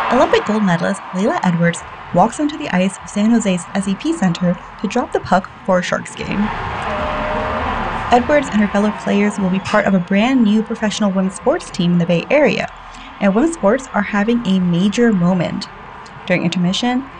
Olympic gold medalist Layla Edwards walks onto the ice of San Jose's SAP Center to drop the puck for a Sharks game. Edwards and her fellow players will be part of a brand new professional women's sports team in the Bay Area, and women's sports are having a major moment. During intermission,